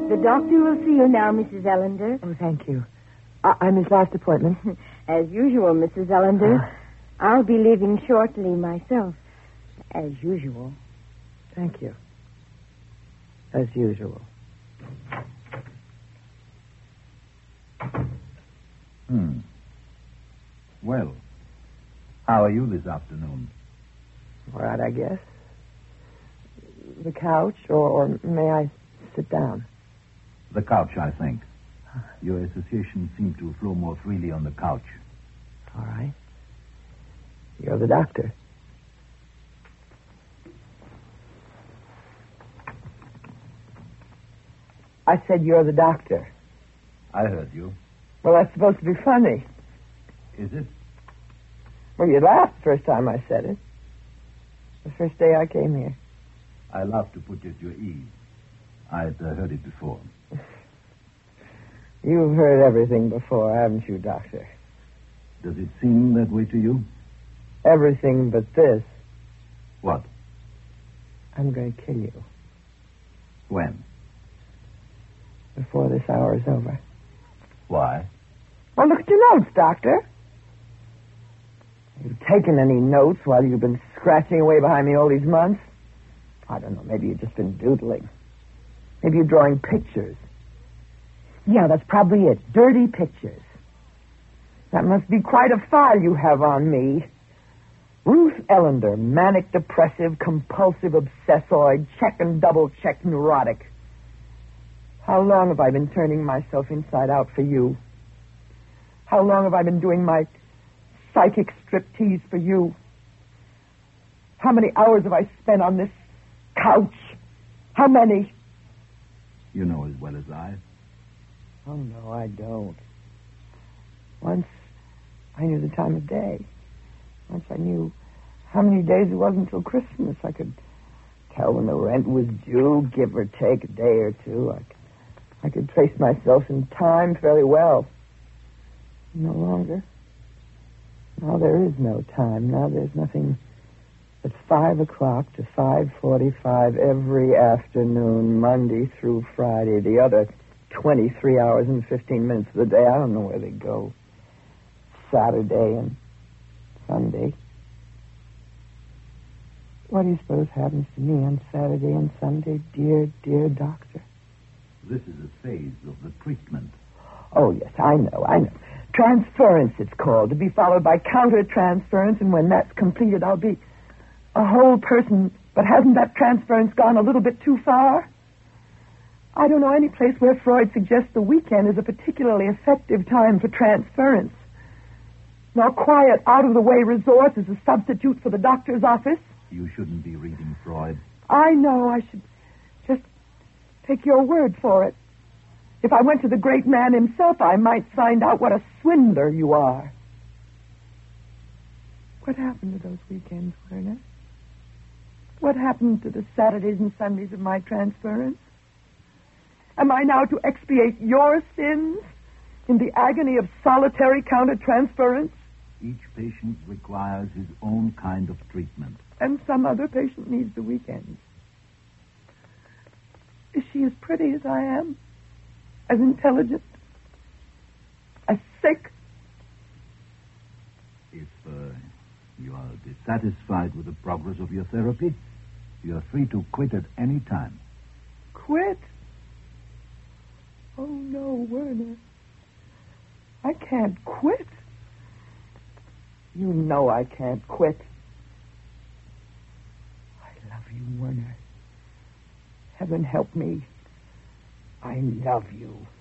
The doctor will see you now, Mrs. Ellender. Oh, thank you. I'm his last appointment. As usual, Mrs. Ellender. I'll be leaving shortly myself. As usual. Thank you. As usual. Well, how are you this afternoon? All right, I guess. The couch, or may I sit down? The couch, I think. Your associations seem to flow more freely on the couch. All right. You're the doctor. I said you're the doctor. I heard you. Well, that's supposed to be funny. Is it? Well, you laughed the first time I said it. The first day I came here. I love to put you at your ease. I'd heard it before. You've heard everything before, haven't you, Doctor? Does it seem that way to you? Everything but this. What? I'm going to kill you. When? Before this hour is over. Why? Well, look at your notes, Doctor. Have you taken any notes while you've been scratching away behind me all these months? I don't know. Maybe you've just been doodling. Maybe you're drawing pictures. Yeah, that's probably it. Dirty pictures. That must be quite a file you have on me. Ruth Ellender, manic depressive, compulsive obsessoid, check and double check neurotic. How long have I been turning myself inside out for you? How long have I been doing my psychic striptease for you? How many hours have I spent on this couch? How many? You know as well as I. Oh, no, I don't. Once I knew the time of day. Once I knew how many days it was until Christmas. I could tell when the rent was due, give or take a day or two. I could trace myself in time fairly well. No longer. Now there is no time. Now there's nothing but 5 o'clock to 5:45 every afternoon, Monday through Friday. The other 23 hours and 15 minutes of the day, I don't know where they go. Saturday and Sunday. What do you suppose happens to me on Saturday and Sunday, dear, dear doctor? This is a phase of the treatment. Oh, yes, I know. Transference, it's called, to be followed by counter-transference, and when that's completed, I'll be a whole person. But hasn't that transference gone a little bit too far? I don't know any place where Freud suggests the weekend is a particularly effective time for transference. Nor quiet, out-of-the-way resort as a substitute for the doctor's office. You shouldn't be reading Freud. I know. I should just take your word for it. If I went to the great man himself, I might find out what a swindler you are. What happened to those weekends, Werner? What happened to the Saturdays and Sundays of my transference? Am I now to expiate your sins in the agony of solitary counter-transference? Each patient requires his own kind of treatment. And some other patient needs the weekends. Is she as pretty as I am? As intelligent? As sick? If you are dissatisfied with the progress of your therapy, you are free to quit at any time. Quit? Oh, no, Werner. I can't quit. You know I can't quit. I love you, Werner. Heaven help me. I love you.